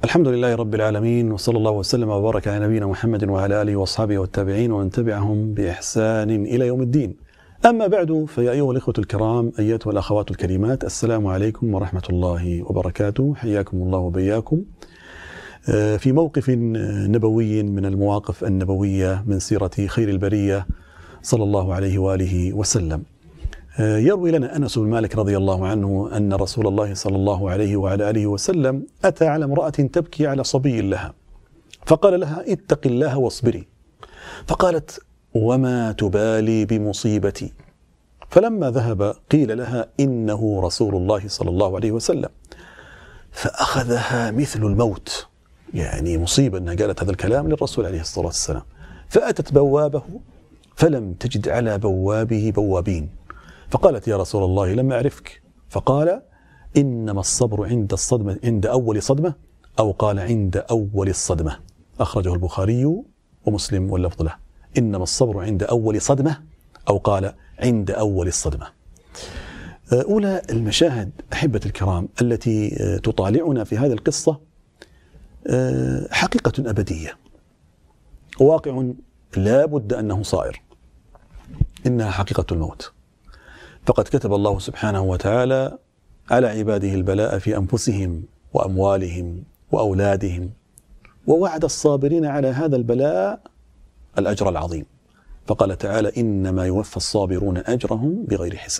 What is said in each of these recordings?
الحمد لله رب العالمين، وصلى الله وسلم وبارك على نبينا محمد وعلى آله وأصحابه والتابعين ومن تبعهم بإحسان إلى يوم الدين. أما بعد، فيا أيها الإخوة الكرام، أيتها الأخوات الكريمات، السلام عليكم ورحمة الله وبركاته. حياكم الله وبياكم في موقف نبوي من المواقف النبوية من سيرة خير البرية صلى الله عليه وآله وسلم. يروي لنا أنس بن مالك رضي الله عنه أن رسول الله صلى الله عليه وعلى آله وسلم أتى على امرأة تبكي على صبي لها، فقال لها: اتق الله واصبري. فقالت: وما تبالي بمصيبتي؟ فلما ذهب قيل لها: إنه رسول الله صلى الله عليه وسلم. فأخذها مثل الموت، يعني مصيبة أنها قالت هذا الكلام للرسول عليه الصلاة والسلام. فأتت بوابه فلم تجد على بوابه بوابين، فقالت: يا رسول الله لم أعرفك. فقال: إنما الصبر عند الصدمة، عند أول صدمة، أو قال عند أول الصدمة. أخرجه البخاري ومسلم واللفظ له. إنما الصبر عند أول صدمة، أو قال عند أول الصدمة. أولى المشاهد أحبة الكرام التي تطالعنا في هذه القصة حقيقة أبدية، واقع لا بد أنه صائر، إنها حقيقة الموت. فقد كتب الله سبحانه وتعالى على عباده البلاء في أنفسهم وأموالهم وأولادهم، ووعد الصابرين على هذا البلاء الأجر العظيم. فقال تعالى: إنما يوفى الصابرون أجرهم بغير حساب.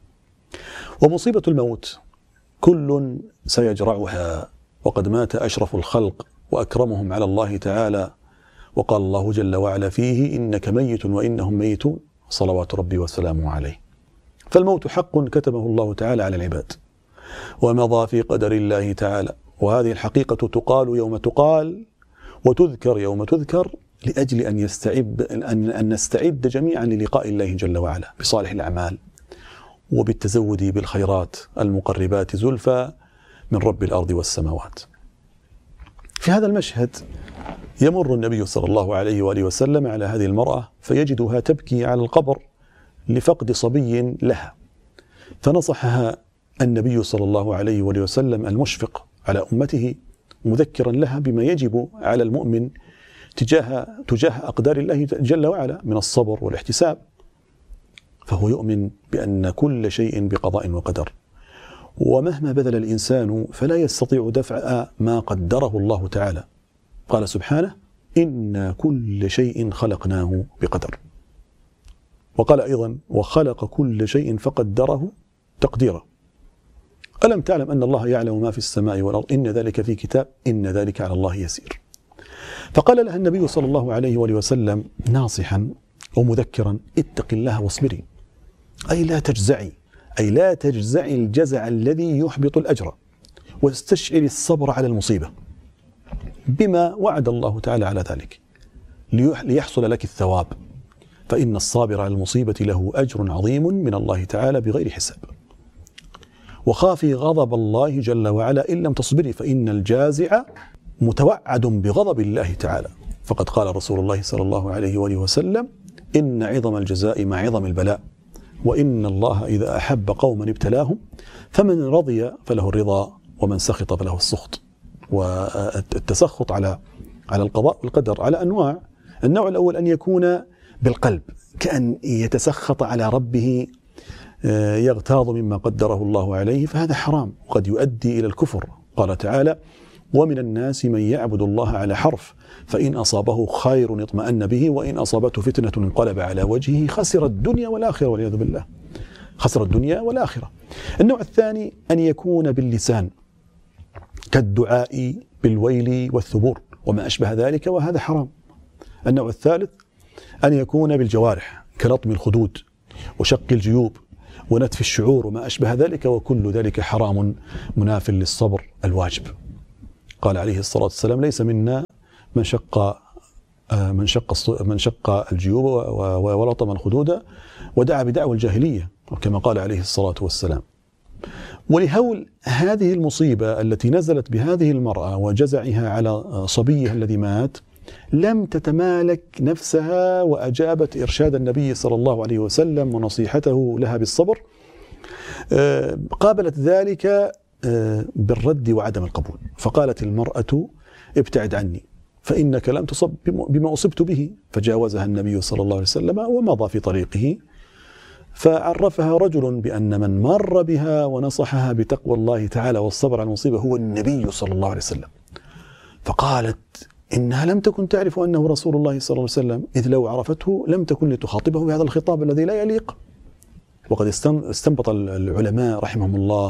ومصيبة الموت كل سيجرعها، وقد مات أشرف الخلق وأكرمهم على الله تعالى، وقال الله جل وعلا فيه: إنك ميت وإنهم ميتون، صلوات ربي وسلامه عليه. فالموت حق كتبه الله تعالى على العباد، ومضى في قدر الله تعالى، وهذه الحقيقة تقال يوم تقال وتذكر يوم تذكر، لأجل أن نستعد جميعا للقاء الله جل وعلا بصالح الأعمال وبالتزود بالخيرات المقربات زلفى من رب الأرض والسماوات. في هذا المشهد يمر النبي صلى الله عليه وآله وسلم على هذه المرأة، فيجدها تبكي على القبر لفقد صبي لها، فنصحها النبي صلى الله عليه وآله وسلم المشفق على أمته، مذكرا لها بما يجب على المؤمن تجاه أقدار الله جل وعلا من الصبر والاحتساب، فهو يؤمن بأن كل شيء بقضاء وقدر، ومهما بذل الإنسان فلا يستطيع دفع ما قدره الله تعالى. قال سبحانه: إن كل شيء خلقناه بقدر. وقال أيضا: وخلق كل شيء فقدره تقديرا. ألم تعلم أن الله يعلم ما في السماء والأرض، إن ذلك في كتاب، إن ذلك على الله يسير. فقال لها النبي صلى الله عليه وآله وسلم ناصحا ومذكرا: اتق الله واصبري، أي لا تجزعي، أي لا تجزعي الجزع الذي يحبط الأجر، واستشعري الصبر على المصيبة بما وعد الله تعالى على ذلك ليحصل لك الثواب، فإن الصابر على المصيبة له أجر عظيم من الله تعالى بغير حساب. وخافي غضب الله جل وعلا إن لم تصبري، فإن الجازع متوعد بغضب الله تعالى. فقد قال رسول الله صلى الله عليه وآله وسلم: إن عظم الجزاء مع عظم البلاء، وإن الله إذا أحب قوما ابتلاهم، فمن رضي فله الرضا، ومن سخط فله السخط. والتسخط على القضاء والقدر على أنواع. النوع الأول أن يكون بالقلب، كأن يتسخط على ربه، يغتاظ مما قدره الله عليه، فهذا حرام وقد يؤدي إلى الكفر. قال تعالى: ومن الناس من يعبد الله على حرف، فإن أصابه خير اطمأن به، وإن أصابته فتنة انقلب على وجهه، خسر الدنيا والآخرة والعياذ بالله، خسر الدنيا والآخرة. النوع الثاني أن يكون باللسان، كالدعاء بالويل والثبور وما أشبه ذلك، وهذا حرام. النوع الثالث أن يكون بالجوارح، كلطم الخدود وشق الجيوب ونتف الشعور وما أشبه ذلك، وكل ذلك حرام مناف للصبر الواجب. قال عليه الصلاة والسلام: ليس منا من شق الجيوب ولطم الخدود ودعا بدعوى الجاهلية، كما قال عليه الصلاة والسلام. ولهول هذه المصيبة التي نزلت بهذه المرأة وجزعها على صبيها الذي مات، لم تتمالك نفسها وأجابت إرشاد النبي صلى الله عليه وسلم ونصيحته لها بالصبر. قابلت ذلك بالرد وعدم القبول، فقالت المرأة: ابتعد عني فإنك لم تصب بما أصبت به. فجاوزها النبي صلى الله عليه وسلم ومضى في طريقه. فعرفها رجل بأن من مر بها ونصحها بتقوى الله تعالى والصبر على المصيبة هو النبي صلى الله عليه وسلم. فقالت إنها لم تكن تعرف أنه رسول الله صلى الله عليه وسلم، إذ لو عرفته لم تكن لتخاطبه بهذا الخطاب الذي لا يليق. وقد استنبط العلماء رحمهم الله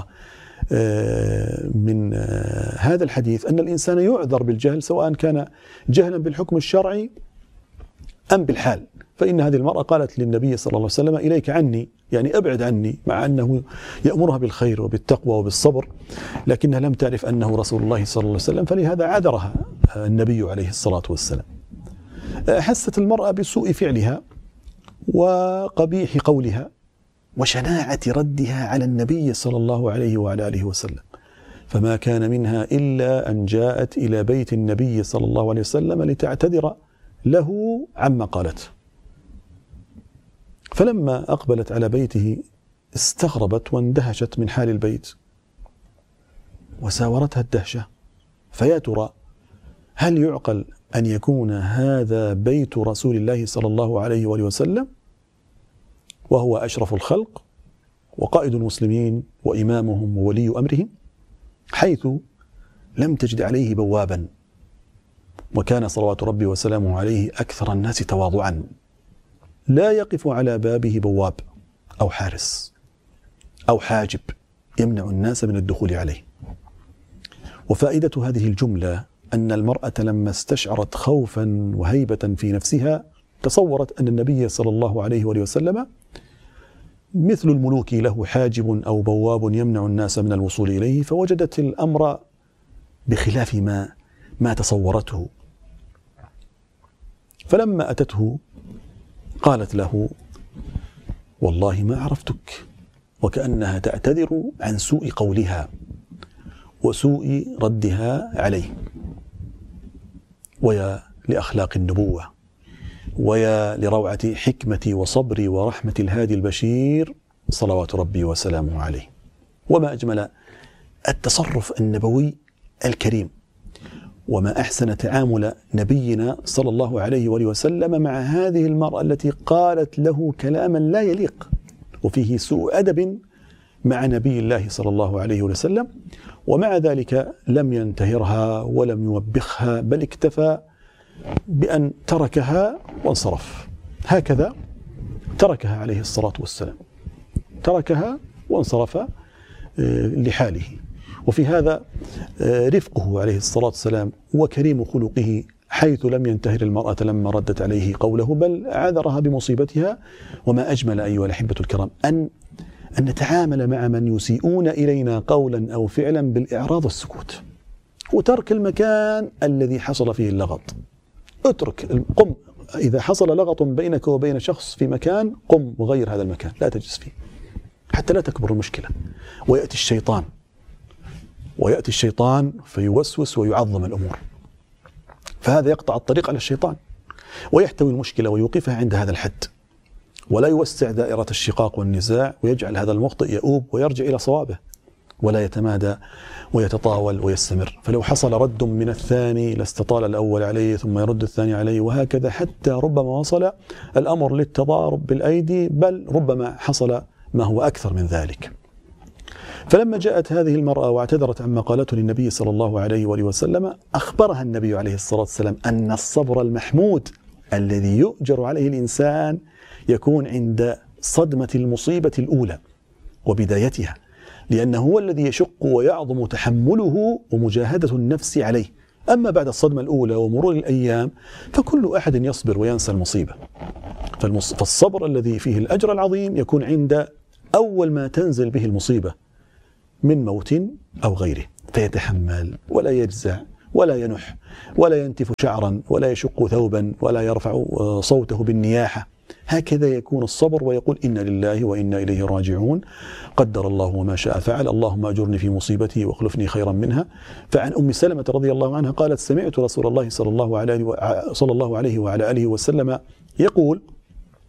من هذا الحديث أن الإنسان يعذر بالجهل، سواء كان جهلا بالحكم الشرعي أم بالحال. فإن هذه المرأة قالت للنبي صلى الله عليه وسلم إليك عني، يعني أبعد عني، مع أنه يأمرها بالخير وبالتقوى وبالصبر، لكنها لم تعرف أنه رسول الله صلى الله عليه وسلم، فلهذا عذرها النبي عليه الصلاة والسلام. حست المرأة بسوء فعلها وقبيح قولها وشناعة ردها على النبي صلى الله عليه وعلى آله وسلم، فما كان منها إلا أن جاءت إلى بيت النبي صلى الله عليه وسلم لتعتذر له عما قالته. فلما أقبلت على بيته استغربت واندهشت من حال البيت وساورتها الدهشة. فيا ترى هل يعقل أن يكون هذا بيت رسول الله صلى الله عليه وآله وسلم وهو أشرف الخلق وقائد المسلمين وإمامهم وولي أمرهم، حيث لم تجد عليه بوابا، وكان صلوات ربي وسلامه عليه أكثر الناس تواضعا، لا يقف على بابه بواب أو حارس أو حاجب يمنع الناس من الدخول عليه. وفائدة هذه الجملة أن المرأة لما استشعرت خوفا وهيبة في نفسها تصورت أن النبي صلى الله عليه وآله وسلم مثل الملوك له حاجب أو بواب يمنع الناس من الوصول إليه، فوجدت الأمر بخلاف ما تصورته. فلما أتته قالت له والله ما عرفتك، وكأنها تعتذر عن سوء قولها وسوء ردها عليه. ويا لأخلاق النبوة، ويا لروعة حكمة وصبر ورحمة الهادي البشير صلوات ربي وسلامه عليه. وما أجمل التصرف النبوي الكريم، وما أحسن تعامل نبينا صلى الله عليه وآله وسلم مع هذه المرأة التي قالت له كلاما لا يليق وفيه سوء أدب مع نبي الله صلى الله عليه وسلم، ومع ذلك لم ينتهرها ولم يوبخها، بل اكتفى بأن تركها وانصرف. هكذا تركها عليه الصلاة والسلام، تركها وانصرف لحاله. وفي هذا رفقه عليه الصلاة والسلام وكريم خلقه، حيث لم ينتهر المرأة لما ردت عليه قوله، بل عذرها بمصيبتها. وما أجمل أيها الأحبة الكرام أن نتعامل مع من يسيئون إلينا قولا أو فعلا بالإعراض والسكوت، وترك المكان الذي حصل فيه اللغط. قم إذا حصل لغط بينك وبين شخص في مكان، قم وغير هذا المكان، لا تجلس فيه حتى لا تكبر المشكلة. ويأتي الشيطان فيوسوس ويعظم الأمور، فهذا يقطع الطريق على الشيطان ويحتوي المشكلة ويوقفها عند هذا الحد، ولا يوسع دائرة الشقاق والنزاع ويجعل هذا المخطئ يؤوب ويرجع إلى صوابه، ولا يتمادى ويتطاول ويستمر. فلو حصل رد من الثاني لاستطال الأول عليه ثم يرد الثاني عليه، وهكذا حتى ربما وصل الأمر للتضارب بالأيدي، بل ربما حصل ما هو أكثر من ذلك. فلما جاءت هذه المرأة واعتذرت عما قالته للنبي صلى الله عليه وآله وسلم، أخبرها النبي عليه الصلاة والسلام أن الصبر المحمود الذي يؤجر عليه الإنسان يكون عند صدمة المصيبة الأولى وبدايتها، لأنه هو الذي يشق ويعظم تحمله ومجاهدة النفس عليه. أما بعد الصدمة الأولى ومرور الأيام فكل أحد يصبر وينسى المصيبة. فالصبر الذي فيه الأجر العظيم يكون عند أول ما تنزل به المصيبة من موت أو غيره، فيتحمل ولا يجزع ولا ينح ولا ينتف شعرا ولا يشق ثوبا ولا يرفع صوته بالنياحة. هكذا يكون الصبر، ويقول إنا لله وإنا إليه راجعون، قدر الله وما شاء فعل، اللهم أجرني في مصيبتي واخلفني خيرا منها. فعن أم سلمة رضي الله عنها قالت سمعت رسول الله صلى الله عليه وعلى آله وسلم يقول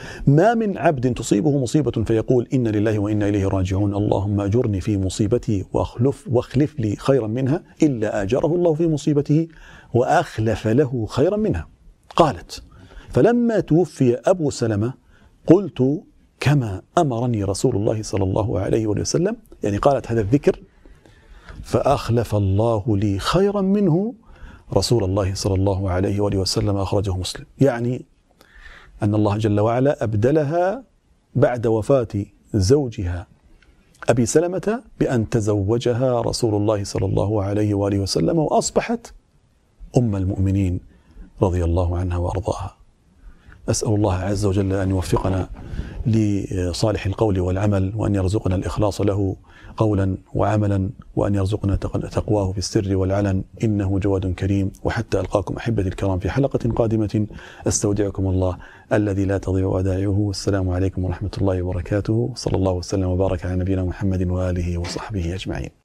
ما من عبد تصيبه مصيبة فيقول إن لله وإنا إليه راجعون، اللهم أجرني في مصيبتي واخلف لي خيرا منها، إلا آجره الله في مصيبته وأخلف له خيرا منها. قالت: فلما توفي أبو سلمة قلت كما أمرني رسول الله صلى الله عليه وسلم، يعني قالت هذا الذكر، فأخلف الله لي خيرا منه رسول الله صلى الله عليه وسلم، أخرجه مسلم. يعني أن الله جل وعلا أبدلها بعد وفاة زوجها أبي سلمة بأن تزوجها رسول الله صلى الله عليه وآله وسلم، وأصبحت أم المؤمنين رضي الله عنها وأرضاها. أسأل الله عز وجل أن يوفقنا لصالح القول والعمل، وأن يرزقنا الإخلاص له قولا وعملا، وأن يرزقنا تقواه في السر والعلن، إنه جواد كريم. وحتى ألقاكم أحبتي الكرام في حلقة قادمة، أستودعكم الله الذي لا تضيع ودائعه. السلام عليكم ورحمة الله وبركاته، صلى الله وسلم وبارك على نبينا محمد وآله وصحبه أجمعين.